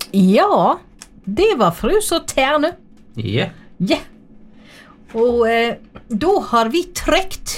Ja, det var Frus og Terne. Ja. Ja. Og da har vi trekt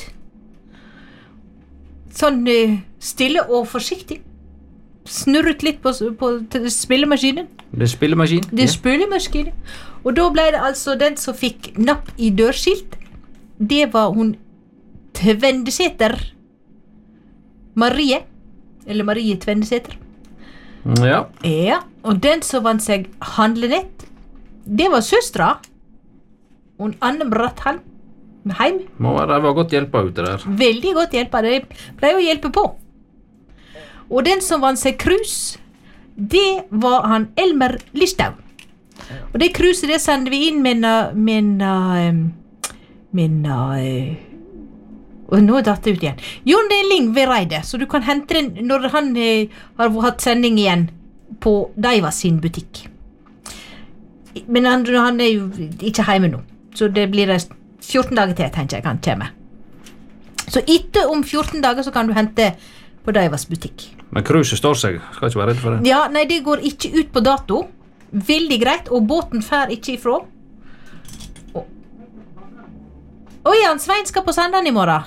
sånn stille og forsiktig. Snurret litt på spillemaskinen. Det er spillemaskin. Det er spillemaskinen. Og da ble det altså den som fikk napp i dørskilt. Det var hun Tvendeseter. Marie. Eller Marie Tvendeseter. Ja. Ja, og den som vant seg handlenett, det var søstra. Og Anne Brattheim. Heim. Må være det var godt hjelpa ute der. Veldig godt hjelpa. Det pleier å hjelpe på. Og den som vant seg krus, det var han Elmer Listau. Og det kruset det sendte vi inn og nå datt det ut igjen. Jon Deling ved Reide, så du kan hente den når han har hatt sending igjen på Daiva sin butikk. Men han jo ikke hjemme nå, så det blir 14 dager til, tenker jeg han kommer. Så etter om 14 dager så kan du hente på Daivas butikk. Men kruset står seg, skal ikke være redd for det. Ja, nei, det går ikke ut på dato. Veldig greit, og båten fær ikke ifra. Jan Svein skal på Sandan i morgen.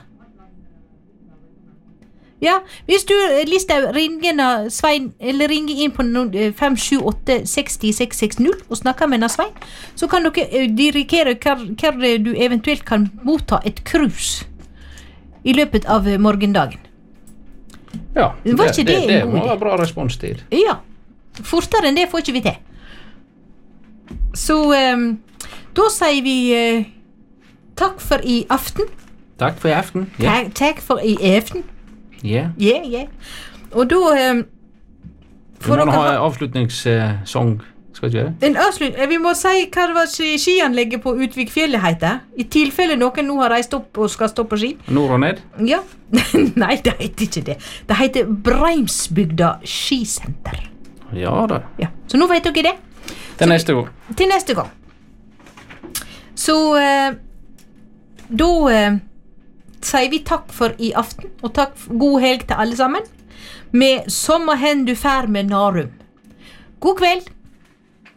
Ja, hvis du Listau ringer Svein, eller ringer inn på 578-60-660 og snakker med Svein, så kan dere dirigere hver du eventuelt kan motta et krus i løpet av morgendagen. Ja, det må god være bra responstid. Ja, fortere enn det får ikke vi til. Så da sier vi takk for i aften. Takk for i aften. Ja. Takk for i aften. Ja. Ja. Og da Vi må ha avslutningssang, skal ikke det? Vi må si hva det var skianlegget på Utvikfjellet heter. I tilfelle noen nå har reist opp og skal stå på ski. Nord og ned? Ja. Nei, det heter ikke det. Det heter Breimsbygda skisenter. Ja da. Ja. Så nå vet dere det. Til neste gang. Til neste gang. Så da sier vi takk for i aften, og takk for god helg til alle sammen. Med sommerhen du fær med Narum. God kveld.